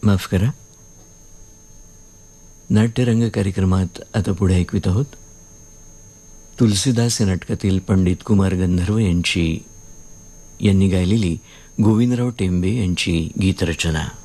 माफ करा. नाट्यरंग कार्यक्रमात आता पुढे ऐकवित आहोत तुलसीदास या नाटकातील पंडित कुमार गंधर्व यांनी गायलेली गोविंदराव टेंबे यांची गीतरचना.